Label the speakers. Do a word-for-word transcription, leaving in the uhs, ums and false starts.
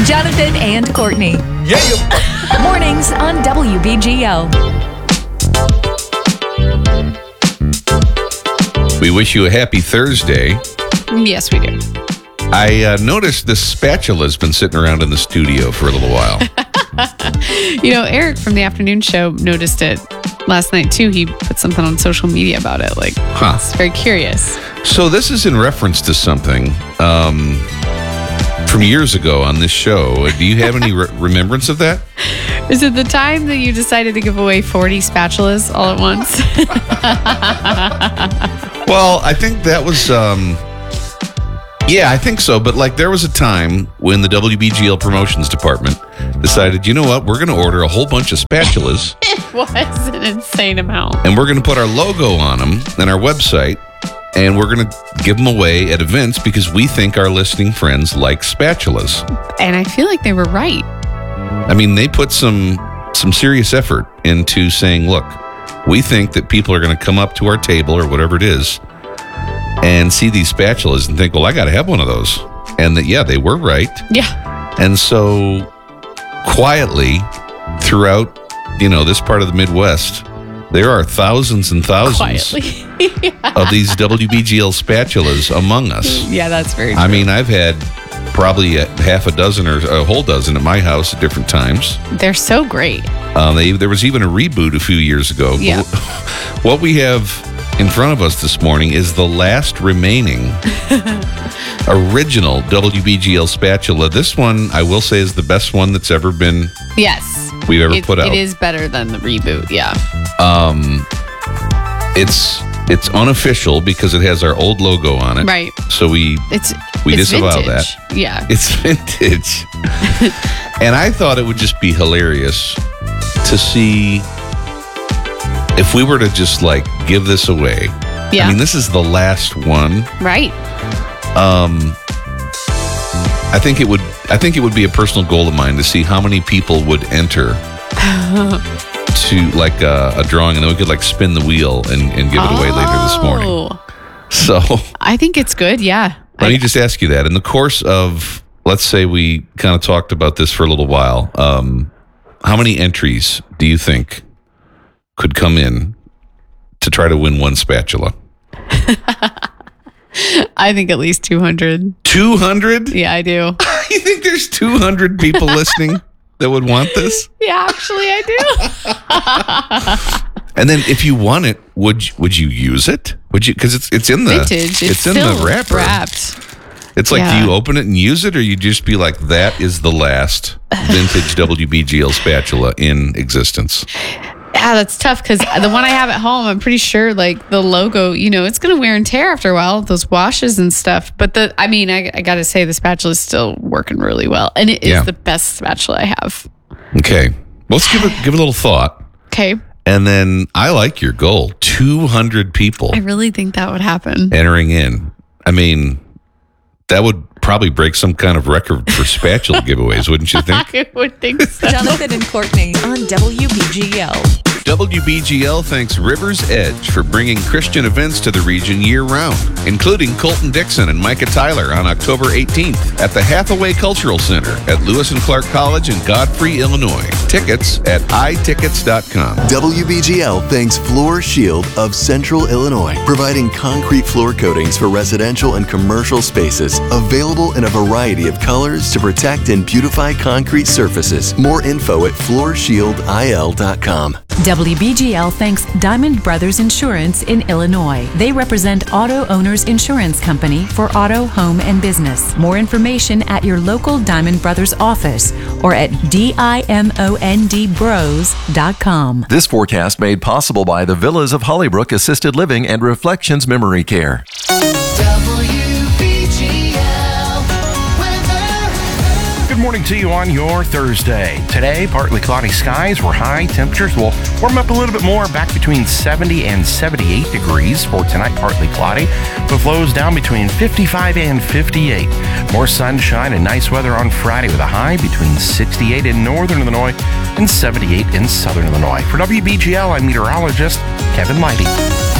Speaker 1: Jonathan and Courtney.
Speaker 2: Yeah.
Speaker 1: Mornings on W B G L.
Speaker 2: We wish you a happy Thursday.
Speaker 3: Yes, we do.
Speaker 2: I uh, noticed this spatula's been sitting around in the studio for a little while.
Speaker 3: You know, Eric from the afternoon show noticed it last night too. He put something on social media about it. Like,
Speaker 2: Huh.
Speaker 3: it's very curious.
Speaker 2: So this is in reference to something um, from years ago on this show. Do you have any re- remembrance of that?
Speaker 3: Is it the time that you decided to give away forty spatulas all at once?
Speaker 2: Well, I think that was... Um, Yeah, I think so. But like there was a time when the W B G L promotions department decided, you know what, we're going to order a whole bunch of spatulas.
Speaker 3: It was an insane amount.
Speaker 2: And we're going to put our logo on them and our website. And we're going to give them away at events because we think our listening friends like spatulas.
Speaker 3: And I feel like they were right.
Speaker 2: I mean, they put some some serious effort into saying, look, we think that people are going to come up to our table or whatever it is and see these spatulas and think, well, I got to have one of those. And that, yeah, they were right.
Speaker 3: Yeah.
Speaker 2: And so quietly throughout, you know, this part of the Midwest, there are thousands and thousands
Speaker 3: Quietly.
Speaker 2: of these W B G L spatulas among us.
Speaker 3: Yeah, that's very true.
Speaker 2: I mean, I've had probably a half a dozen or a whole dozen at my house at different times.
Speaker 3: They're so great.
Speaker 2: Um, they, there was even a reboot a few years ago.
Speaker 3: Yeah.
Speaker 2: What we have in front of us this morning is the last remaining original W B G L spatula. This one, I will say, is the best one that's ever been
Speaker 3: Yes.
Speaker 2: we've ever
Speaker 3: It,
Speaker 2: put out.
Speaker 3: it is better than the reboot. Yeah.
Speaker 2: Um, it's it's unofficial because it has our old logo on it.
Speaker 3: Right.
Speaker 2: So we
Speaker 3: It's
Speaker 2: we
Speaker 3: it's
Speaker 2: disavow
Speaker 3: vintage.
Speaker 2: that.
Speaker 3: Yeah.
Speaker 2: It's vintage. And I thought it would just be hilarious to see if we were to just like give this away.
Speaker 3: Yeah.
Speaker 2: I mean, this is the last one.
Speaker 3: Right.
Speaker 2: Um, I think it would. I think it would be a personal goal of mine to see how many people would enter to like a, a drawing, and then we could like spin the wheel and, and give it away later this morning.
Speaker 3: Oh.
Speaker 2: So
Speaker 3: I think it's good. Yeah.
Speaker 2: let
Speaker 3: I,
Speaker 2: me just ask you that. In the course of, let's say we kind of talked about this for a little while, um, how many entries do you think could come in to try to win one spatula?
Speaker 3: I think at least two hundred.
Speaker 2: two hundred?
Speaker 3: Yeah, I do.
Speaker 2: You think there's two hundred people listening that would want this?
Speaker 3: Yeah, actually, I do.
Speaker 2: And then if you want it, would you, would you use it? Would you? Because it's it's in the
Speaker 3: Vintage. It's,
Speaker 2: it's in
Speaker 3: still
Speaker 2: the wrapper.
Speaker 3: wrapped.
Speaker 2: It's like,
Speaker 3: Yeah.
Speaker 2: do you open it and use it, or you just be like, that is the last vintage W B G L spatula in existence?
Speaker 3: Yeah, that's tough because the one I have at home, I'm pretty sure like the logo, you know, it's going to wear and tear after a while, those washes and stuff. But the, I mean, I, I got to say the spatula is still working really well. And it is
Speaker 2: Yeah.
Speaker 3: the best spatula I have.
Speaker 2: Okay, well, let's give it give it a little thought.
Speaker 3: Okay.
Speaker 2: And then I like your goal: two hundred people
Speaker 3: I really think that would happen.
Speaker 2: entering in. I mean, that would probably break some kind of record for spatula giveaways, wouldn't you think?
Speaker 3: I would think so.
Speaker 1: Jonathan and Courtney on W B G L.
Speaker 2: W B G L thanks River's Edge for bringing Christian events to the region year-round, including Colton Dixon and Micah Tyler on October eighteenth at the Hathaway Cultural Center at Lewis and Clark College in Godfrey, Illinois. Tickets at i tickets dot com.
Speaker 4: W B G L thanks Floor Shield of Central Illinois, providing concrete floor coatings for residential and commercial spaces, available in a variety of colors to protect and beautify concrete surfaces. More info at floor shield I L dot com.
Speaker 5: W B G L thanks Diamond Brothers Insurance in Illinois. They represent Auto Owners Insurance Company for auto, home, and business. More information at your local Diamond Brothers office or at diamond bros dot com.
Speaker 6: This forecast made possible by the Villas of Hollybrook Assisted Living and Reflections Memory Care.
Speaker 7: Good morning to you on your Thursday. Today, partly cloudy skies where high temperatures will warm up a little bit more, back between seventy and seventy-eight degrees. For tonight, partly cloudy, with lows down between fifty-five and fifty-eight. More sunshine and nice weather on Friday with a high between sixty-eight in northern Illinois and seventy-eight in southern Illinois. For W B G L, I'm meteorologist Kevin Leidy.